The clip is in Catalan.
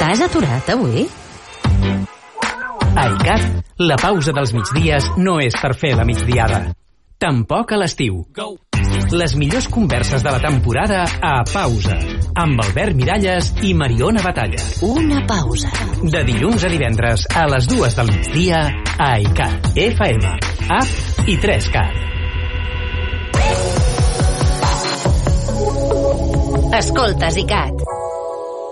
T'has aturat avui? A ICAT, la pausa dels migdies no és per fer la migdiada. Tampoc a l'estiu. Les millors converses de la temporada a Pausa, amb Albert Miralles i Mariona Batalla. Una pausa. De dilluns a divendres a les 2 del migdia a ICAT, FM, app i 3CAT. Escoltes ICAT.